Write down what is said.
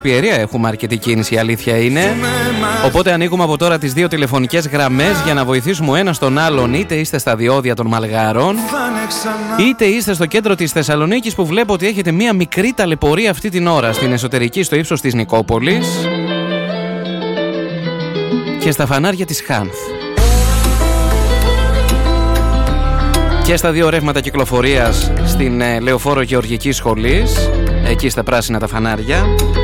Πιερία έχουμε αρκετή κίνηση, η αλήθεια είναι. Οπότε ανοίγουμε από τώρα τις δύο τηλεφωνικές γραμμές για να βοηθήσουμε ο ένας τον άλλον. Είτε είστε στα διόδια των Μαλγάρων, είτε είστε στο κέντρο της Θεσσαλονίκης, που βλέπω ότι έχετε μία μικρή ταλαιπωρία αυτή την ώρα. Στην εσωτερική, στο ύψος της Νικόπολης και στα φανάρια της Χάνθ. Και στα δύο ρεύματα κυκλοφορίας στην Λεωφόρο Γεωργικής Σχολής, εκεί στα πράσινα τα φανάρια.